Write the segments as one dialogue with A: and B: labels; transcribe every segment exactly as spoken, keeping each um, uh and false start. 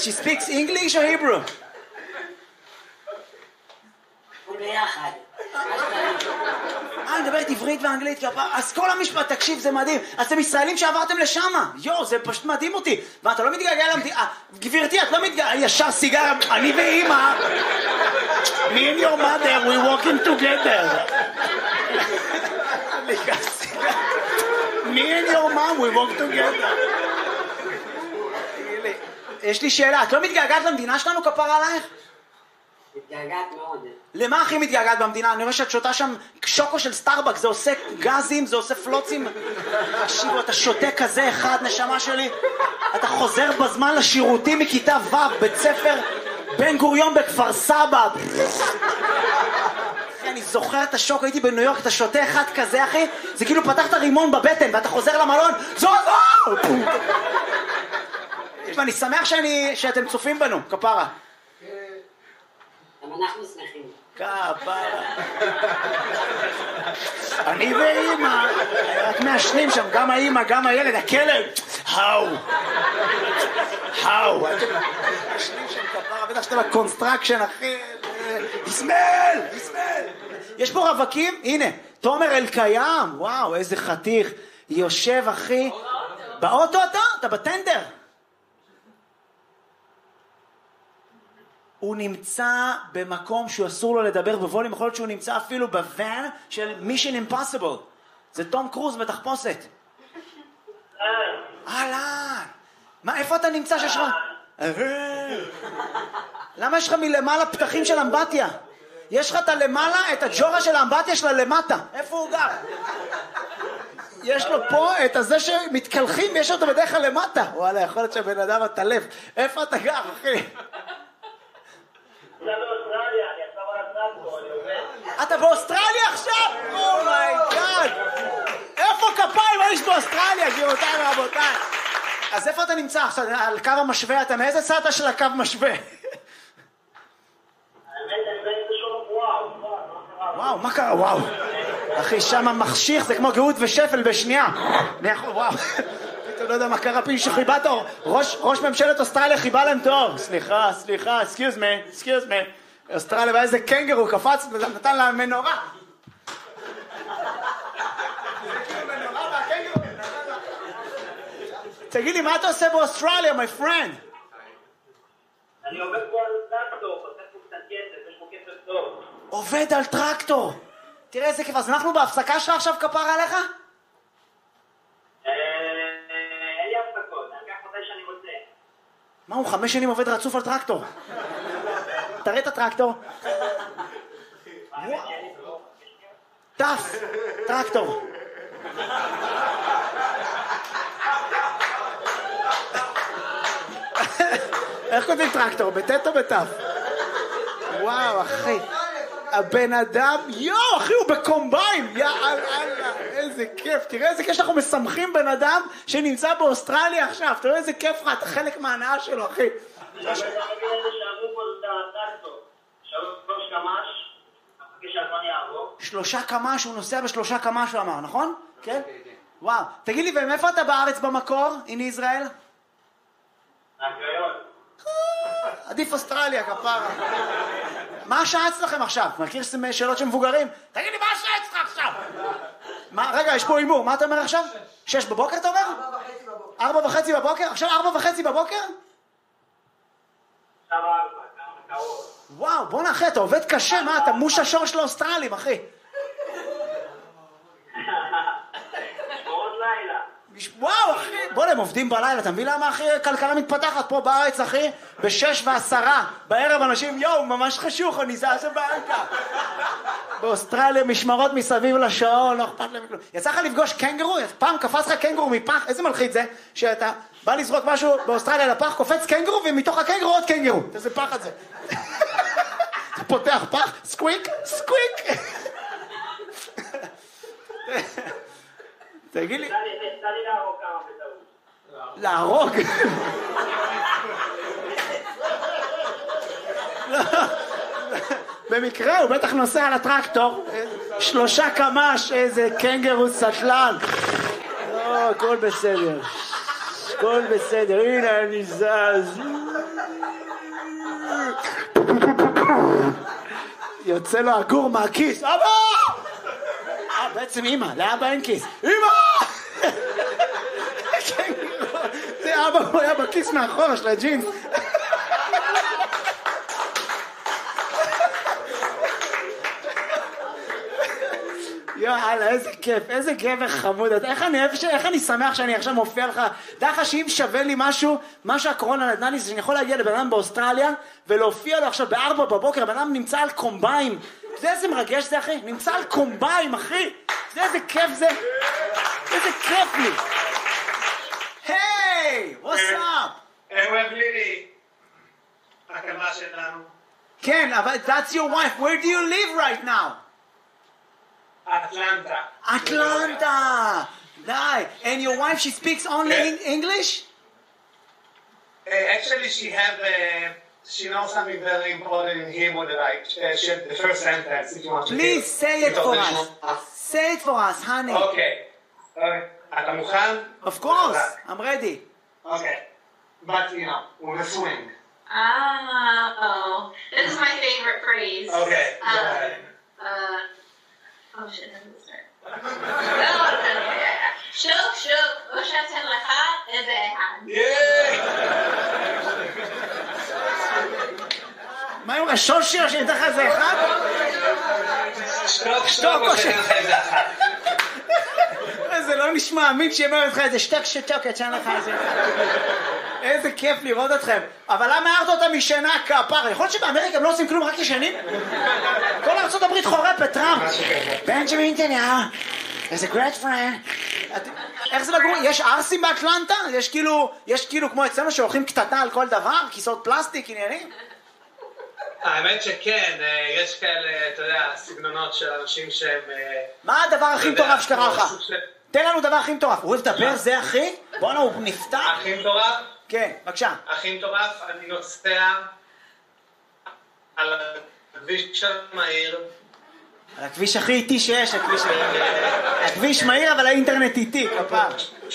A: She speaks English or Hebrew?
B: ביחד.
A: אה, אני מדברת עברית ואנגלית, אז כל המשפט, תקשיב, זה מדהים. אתם ישראלים שעברתם לשם. יו, זה פשוט מדהים אותי. ואתה לא מתגעגע למדינה. גברתי, את לא מתגעגע, ישר סיגר, אני ואמא. Me and your mother, we walking together. Me and your mom, we walk together. יש לי שאלה, את לא מתגעגעת למדינה שלנו, כפרה עלייך?
B: מתגעגעת מאוד.
A: למה הכי מתגעגעת במדינה? אני רואה שאת שותה שם שוקו של סטארבק, זה עושה גזים, זה עושה פלוצים. תקשיבו, אתה שותה כזה אחד, נשמה שלי. אתה חוזר בזמן לשירותים מכיתה ו', בית ספר בן גוריון בכפר סבא. אני זוכר את השוק, הייתי בניו יורק, אתה שותה אחד כזה, אחי, זה כאילו פתחת רימון בבטן, ואתה חוזר למלון, זו זו! ואני שמח שאני, שאתם צופים בנו, כפרה.
B: גם אנחנו שמחים.
A: כפרה. אני ואמא, רק מעשנים שם, גם האמא, גם הילד, הכלב. האו. האו. מעשנים שם כפרה, בטח שאתה בקונסטרקשן, אחי. יסמל, יסמל. יש פה רווקים, הנה, תומר אלקיים, וואו, איזה חתיך. יושב, אחי. באוטו אתה? אתה בטנדר. הוא נמצא במקום שהוא אסור לו לדבר בווליום, יכול להיות שהוא נמצא אפילו בוואן של Mission Impossible. זה תום קרוז בתחפושת. אהלן. מה, איפה אתה נמצא שיש לך? למה יש לך מלמעלה פתחים של אמבטיה? יש לך את הלמעלה, את הג'ורה של האמבטיה שלה למטה. איפה הוא גר? יש לו פה את הזה שמתקלחים, יש אותו בדרך כלל למטה. וואלה, יכול להיות שהבן אדם הטלף. איפה אתה גר, אחי? אתה באוסטרליה עכשיו? אומייגאד! איפה כפיים יש באוסטרליה, גבירותיי ורבותיי? אז איפה אתה נמצא עכשיו? על קו המשווה? אתה מאיזה צד של הקו משווה? וואו, מה קרה? וואו. אחי, שם מחשיך, זה כמו גאות ושפל בשנייה. אני יכול, וואו. אתה לא יודע מה קרה, פי שחיבה תור. ראש ממשלת אוסטרליה חיבה להם תור. סליחה, סליחה, excuse me, excuse me. אוסטרליה, ואיזה קנגרו קפץ, נתן לה מנורה. תגיד לי, מה אתה עושה באוסטרליה, my friend?
B: אני עובד פה על טרקטור, עושה פה קצת כסף, יש פה כסף טוב.
A: עובד על טרקטור. תראה איזה כיף, אז אנחנו בהפסקה שלך עכשיו כפרה עליך?
B: אין לי הפסקות, אני אקח מתי שאני רוצה.
A: מה, הוא חמש שנים עובד רצוף על טרקטור? תראה את הטרקטור. טף, טרקטור. איך כותבים טרקטור? בטט או בטף? וואו, אחי. הבן אדם, יו, אחי, הוא בקומביין. יא אללה, איזה כיף. תראה איזה כיף שאנחנו משמחים בן אדם שנמצא באוסטרליה עכשיו. תראה איזה כיף לך, אתה חלק מההנאה שלו, אחי. שלושה קמ"ש, הוא נוסע בשלושה קמ"ש, הוא אמר, נכון? כן? וואו. תגיד לי, ומאיפה אתה בארץ במקור, הנה ישראל?
B: הקריון.
A: עדיף אוסטרליה, כפרה. מה השעה אצלכם עכשיו? מכיר שאלות של מבוגרים? תגיד לי, מה השעה אצלך עכשיו? מה, רגע, יש פה אימור, מה אתה אומר עכשיו? שש בבוקר אתה אומר?
B: ארבע וחצי בבוקר.
A: ארבע וחצי בבוקר? עכשיו ארבע וחצי בבוקר?
B: עכשיו ארבע, כמה קרוב.
A: וואו, בוא נאחי, אתה עובד קשה, מה, אתה מוש השור של האוסטרלים, אחי.
B: שמורות לילה.
A: וואו, אחי, בוא, הם עובדים בלילה, אתה מבין למה, אחי, כלכלה מתפתחת פה בארץ, אחי, בשש ועשרה, בערב אנשים, יואו, ממש חשוך, אני זז הביתה. באוסטרליה, משמרות מסביב לשעון, לא אכפת להם כלום. יצא לך לפגוש קנגרו? פעם קפץ לך קנגרו מפח, איזה מלחיץ זה, שאתה בא לזרוק משהו באוסטרליה לפח, קופץ קנגרו, ומתוך הקנגרו עוד קנגרו. איזה פח את זה. אתה פותח פח, סקוויק, סקוויק. תגיד לי.
B: תן לי להרוג כמה בטעות.
A: להרוג? במקרה הוא בטח נוסע על הטרקטור, שלושה קמ"ש, איזה קנגרו סטלן. לא, הכל בסדר. הכל בסדר, הנה אני זז. יוצא לו הגור מהכיס, אבא! אה, בעצם אמא, לאבא אין כיס. אמא! זה אבא, הוא היה בכיס מאחורה של הג'ינס. יאללה, איזה כיף, איזה גבר חמוד. איך אני, איך אני שמח שאני עכשיו מופיע לך. דע לך שאם שווה לי משהו, מה שהקורונה נתנה לי, זה שאני יכול להגיע לבן אדם באוסטרליה ולהופיע לו עכשיו בארבע בבוקר, בן אדם נמצא על קומביים. זה איזה מרגש זה, אחי? נמצא על קומביים, אחי. זה איזה כיף זה. איזה כיף לי. היי, what's up?
C: אהוב לילי. הקמה שלנו.
A: כן, אבל that's your wife. Where do you live right now?
C: Atlanta.
A: Atlanta. Nice. And your wife, she speaks only
C: Yeah.
A: in English?
C: Uh, actually, she have uh, she knows something very important in Hebrew that I uh, she, the first sentence. If you want to
A: Please
C: hear.
A: say it for us.
C: Uh,
A: Say it for us, honey.
C: Okay. Okay. אתה מוכן?
A: Of course. I'm ready.
C: Okay. But you know, with a swing.
D: Oh, this is my favorite phrase.
C: Okay. Go
D: Um,
C: ahead.
D: uh, oh shit, how does it start? Oh, okay. שוק שוק, או שאתן לך איזה אחד.
A: מה עם השושי או שאני אתן לך איזה אחד?
C: שטוק
A: שטוק או
C: או
A: ש-
C: שאתן לך איזה אחת.
A: זה לא נשמע אמין שיאמר לך איזה שטק שטוק, יצא לך איזה אחד. איזה כיף לראות אתכם. אבל למה הערת אותה משנה כפר? יכול להיות שבאמריקה הם לא עושים כלום, רק ישנים? כל ארצות הברית חורפת, טראמפ. בנג'מין נתניהו, איזה גרט פרנד. איך זה לגור? יש ארסים באטלנטה? יש כאילו, יש כאילו כמו אצלנו שהולכים קטטה על כל דבר? כיסאות פלסטיק, עניינים?
C: האמת שכן, אה, יש כאלה, אתה יודע, סגנונות של אנשים שהם... אה,
A: מה הדבר הכי
C: אתה יודע,
A: מטורף שקרה
C: כמו
A: לך?
C: סוג של-
A: תן לנו דבר הכי מטורף. הוא אוהב לדבר, זה אחי? בואנה, הוא נפתח?
C: הכי מטורף?
A: כן, בבקשה.
C: הכי מטורף, אני נוסע על הכביש המהיר.
A: על הכביש הכי איטי שיש, הכביש... הכביש מהיר, אבל האינטרנט איטי, כפר.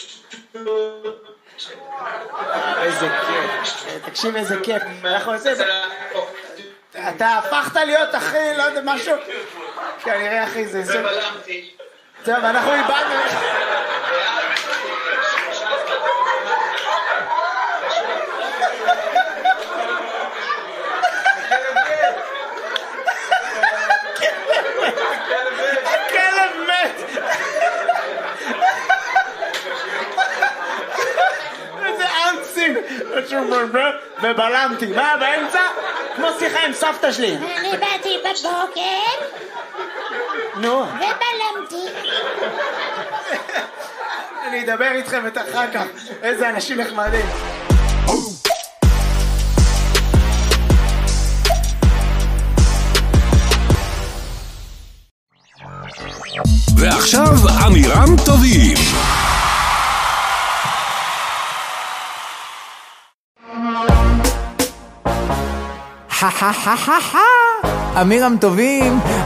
A: איזה כיף. תקשיב איזה כיף. אנחנו עושים... אתה הפכת להיות אחי, לא יודע, משהו... כנראה אחי, זה... זה-
C: ובלמתי.
A: טוב, אנחנו איבדנו... הכלב מת! איזה אנסים! ובלמתי, מה באמצע? כמו שיחה עם סבתא שלי.
E: אני באתי בבוקר
A: נו,
E: ובלמתי.
A: אני אדבר איתכם את אחר כך. איזה אנשים נחמדים.
F: ועכשיו אמירם טובים.
G: אמירם טובים,